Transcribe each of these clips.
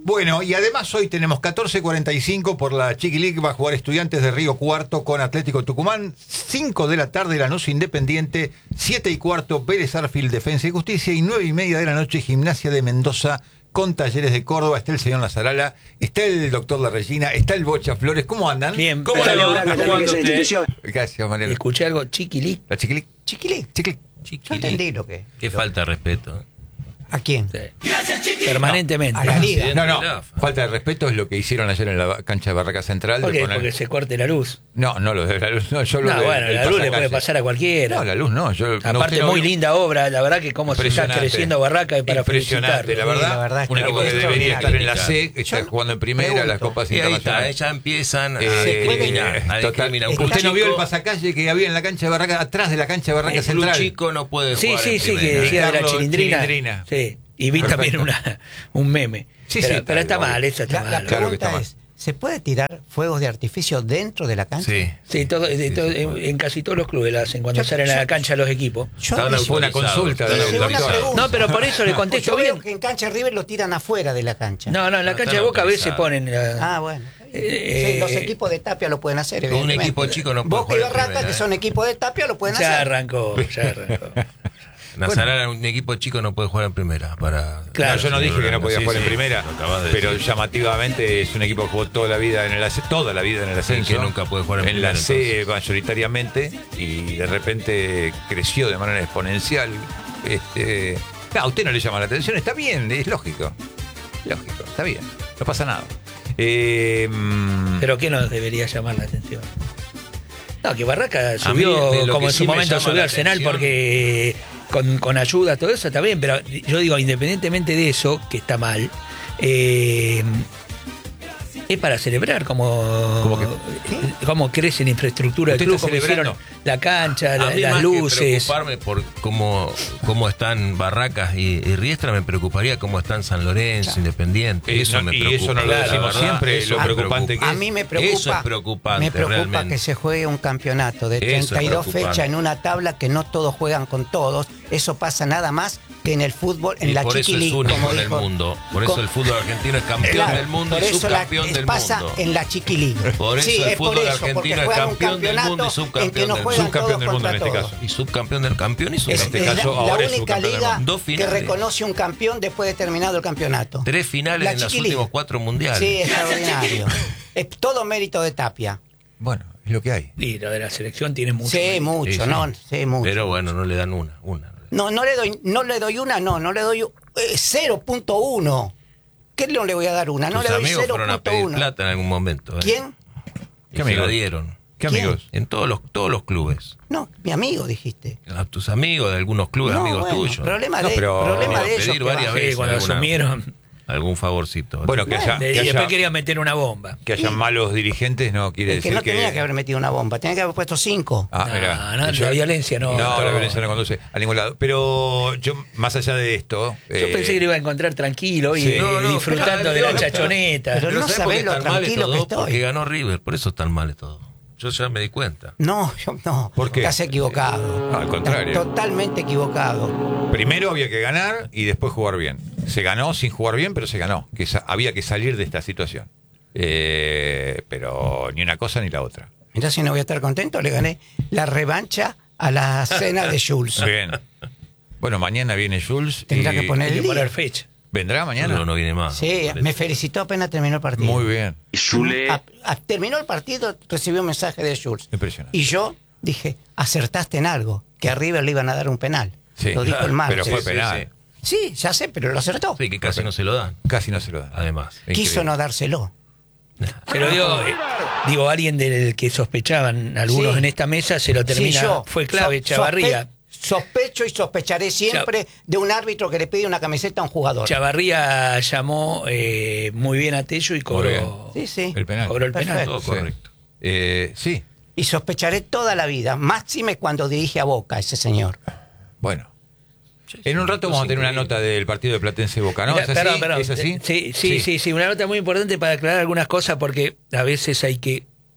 Bueno, y además hoy tenemos 14:45 por la Chiqui League, va a jugar Estudiantes de Río Cuarto con Atlético Tucumán, 5 de la tarde Lanús Independiente, 7:15 Vélez Arfield Defensa y Justicia y 9:30 de la noche Gimnasia de Mendoza con Talleres de Córdoba. Está el señor Lazarala, está el doctor La Regina, está el Bocha Flores. ¿Cómo andan? Bien. ¿Cómo le va? Gracias, Mariano. Escuché algo, Chiqui League. La Chiqui League. Chiqui League. Chiqui Yo entendí League. lo que. Qué falta de respeto. ¿A quién? Sí. Permanentemente. A la liga. Presidente No, de la AFA. falta de respeto es lo que hicieron ayer en la cancha de Barraca Central. ¿Por de qué? poner- Porque se corte la luz. No, lo de la luz. No, yo lo No, de- bueno, del la luz le puede pasacalle. pasar a cualquiera. No, la luz no. Yo, no, Aparte, usted no muy vio. linda obra, la verdad que cómo se está Impresionante. creciendo Barraca para Impresionante, felicitarlo. la verdad es un que equipo que debería estar en la C, Yo está jugando en primera, pregunto. las copas Y ahí está, internacionales. ya empiezan a Eh, discriminar. A total. discriminar. Un ¿Usted club no vio el chico- pasacalle que había en la cancha de Barraca, atrás de la cancha de Barraca un club Central? chico no puede Sí, jugar sí, en sí, que primera. decía de la Carlos chilindrina. Chilindrina. Sí, y vi también un meme. Sí, pero, sí, pero está obvio. mal, eso está La mal. Claro que está pregunta mal. es, ¿se puede tirar fuegos de artificio dentro de la cancha? Sí. Sí, en casi todos los clubes la hacen cuando salen a la cancha los equipos. Yo Están hice- Fue una autorizados, consulta están del hice una doctor. pregunta. No, pero por eso le contesto Yo veo bien. que en cancha River lo tiran afuera de la cancha. No, en la Están cancha de Boca a veces autorizados. ponen... Ah, bueno. Sí, los equipos de Tapia lo pueden hacer, Un evidentemente. equipo chico no puede Boca y jugar en Barraca, primera, que son equipos de Tapia, lo pueden Ya hacer. arrancó. Nazarana, un equipo chico no puede jugar en primera. Claro. No, yo no dije que no podía Sí, jugar en sí, primera, lo acabas de pero decir. llamativamente es un equipo que jugó toda la vida en el ascenso. que nunca puede jugar en la primera, C mayoritariamente y de repente creció de manera exponencial. No, a usted no le llama la atención, está bien, es lógico. Lógico, está bien, no pasa nada. Pero ¿qué nos debería llamar la atención? No, que Barraca A subió, mí, de lo como que en su sí me momento llama subió la Arsenal, atención- porque con ayuda, todo eso está bien, pero yo digo, independientemente de eso, que está mal, es para celebrar ¿Cómo cómo crece la infraestructura del ¿Usted club, está cómo hicieron celebrando? la cancha, A mí las más que luces. preocuparme por cómo están Barracas y Riestra, me preocuparía cómo están San Lorenzo, Independiente. Eso me preocupa. Y eso no lo La decimos verdad, siempre, eso lo me preocupante que preocupa. A mí me preocupa, Eso es preocupante, me preocupa realmente. que se juegue un campeonato de Eso es 32 preocupante. fechas en una tabla que no todos juegan con todos. Eso pasa nada más que en el fútbol, en Y la por eso Chiqui es League, único como en el dijo. mundo. Por eso el fútbol argentino es campeón Claro, del mundo por y eso subcampeón del pasa mundo. en la Chiqui League. Por eso el fútbol porque argentino es juegan un campeón del mundo y campeonato subcampeón en que no del juegan mundo. Subcampeón todos del mundo en contra este todos. caso. Y subcampeón del campeón y Es, subcampeón. este es caso, la ahora es única subcampeón del liga mundo. Dos que finales. reconoce un campeón después de terminado el campeonato. 3 finales La en los Chiqui League. últimos 4 mundiales. Sí, extraordinario. Es todo mérito de Tapia. Bueno, es lo que hay. Y lo de la selección tiene mucho. Sí, mucho, Sí, sí. no, sí, mucho. Pero bueno, no le dan una. No le doy una, no le doy 0.1. ¿Qué no le voy a dar una? No Tus le doy amigos fueron a pedir 0.1. plata en algún momento. ¿Quién? Y ¿Qué se la amigos? dieron. ¿Qué ¿Quién? amigos? En todos los clubes. No, mi amigo dijiste. A tus amigos de algunos clubes, No, amigos bueno, tuyos. Problema No, de, pero- problema de Pedir ellos. que varias van. veces. Sí, cuando alguna- asumieron. Algún favorcito. Bueno, que haya, Y que después haya, querían meter una bomba. que haya malos dirigentes no quiere El que decir no tenía que haber metido una bomba, tenía que haber puesto 5. Ah, No, mirá. no, la violencia no. No, la No. violencia no conduce a ningún lado. Pero yo, más allá de esto... Yo pensé que lo iba a encontrar tranquilo y sí. disfrutando de la chachoneta. Pero no ¿sabés por sabés qué lo están mal tranquilo estos que dos? estoy. Porque ganó River, por eso están mal todo. Yo ya me di cuenta. No, yo no. ¿Por qué? Estás equivocado. No, al contrario. Estás totalmente equivocado. Primero había que ganar y después jugar bien. Se ganó sin jugar bien, pero se ganó. Había que salir de esta situación. Pero ni una cosa ni la otra. Entonces no voy a estar contento, le gané la revancha a la cena de Jules. Bien. Bueno, mañana viene Jules. Tendrá y- que poner Hay que el poner día. fecha. ¿Vendrá mañana? No viene más. Sí, me felicitó apenas terminó el partido. Muy bien. Terminó el partido, recibió un mensaje de Jules. Impresionante. Y yo dije, acertaste en algo, que a River le iban a dar un penal. Sí, Lo dijo el martes. pero fue Sí, penal. Sí, ya sé, pero lo acertó. Sí, que casi no se lo dan, Casi no se lo dan. además. Quiso no dárselo. Pero digo, alguien del que sospechaban algunos Sí. en esta mesa se lo termina. Sí, yo. Fue clave, Chavarría. Sospecho y sospecharé siempre de un árbitro que le pide una camiseta a un jugador. Chavarría llamó muy bien a Tello y cobró, Sí, sí. El penal. cobró el penal. Perfecto. Todo correcto. Sí. Y sospecharé toda la vida. Máxime cuando dirige a Boca ese señor. Bueno. En un rato vamos a tener una nota del partido de Platense Boca, ¿no? Mirá, ¿Es así? perdón. ¿Es así? Sí, una nota muy importante para aclarar algunas cosas porque a veces hay que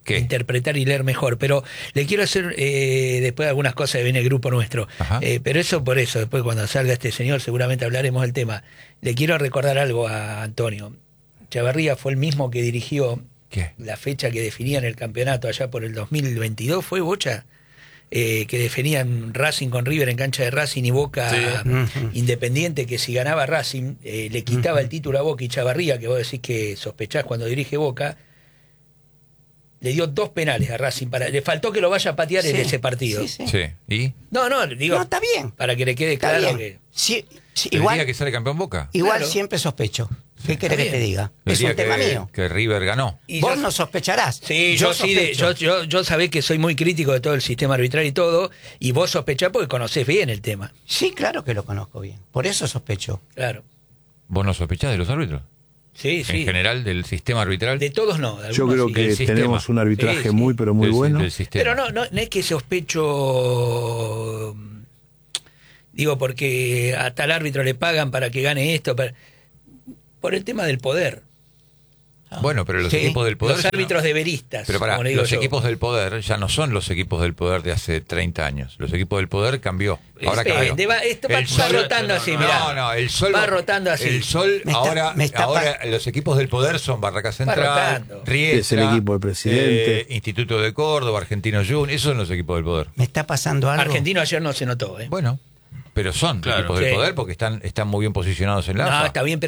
¿Qué? interpretar y leer mejor. Pero le quiero hacer después algunas cosas que viene el grupo nuestro. Pero eso por eso, después cuando salga este señor seguramente hablaremos del tema. Le quiero recordar algo a Antonio. Chavarría fue el mismo que dirigió ¿Qué? la fecha que definían el campeonato allá por el 2022, ¿fue Bocha? Que definían Racing con River en cancha de Racing y Boca Independiente, que si ganaba Racing le quitaba el título a Boca, y Chavarría, que vos decís que sospechás cuando dirige Boca, le dio 2 penales a Racing. Le faltó que lo vaya a patear en ese partido. Sí. ¿Y? No, digo, No, está bien. para que le quede Está claro bien. que... Sí, ¿El igual día que sale campeón Boca? igual Claro. siempre sospecho. ¿Qué querés Está que te bien. diga? El Es día un tema mío. que River ganó. Y Vos yo- no sospecharás. Sí, yo sospecho. yo sabés que soy muy crítico de todo el sistema arbitral y todo, y vos sospechás porque conocés bien el tema. Sí, claro que lo conozco bien. Por eso sospecho. Claro. ¿Vos no sospechás de los árbitros? Sí, En sí. general, del sistema arbitral. De todos no. De Yo algunos creo sí. que El sistema. tenemos un arbitraje Sí, sí. muy, pero muy Del- bueno. del sistema. Pero no es que sospecho, digo, porque a tal árbitro le pagan para que gane esto, por el tema del poder. Bueno, pero los Sí, equipos del poder... los ya no- árbitros deberistas. Pero pará, como le digo los yo. equipos del poder ya no son los equipos del poder de hace 30 años. Los equipos del poder cambió. Ahora cambió. Esto va El Sol- rotando así, mirá. No, el Sol Va rotando así. El Sol Me está- ahora, me está ahora los equipos del poder son Barraca Central, rotando. Riestra, Es el equipo del presidente. Instituto de Córdoba, Argentino Junior, esos son los equipos del poder. Me está pasando algo. Argentino ayer no se notó, ¿eh? Bueno, pero son Claro. equipos del Sí. poder porque están muy bien posicionados en la No, AFA. está bien,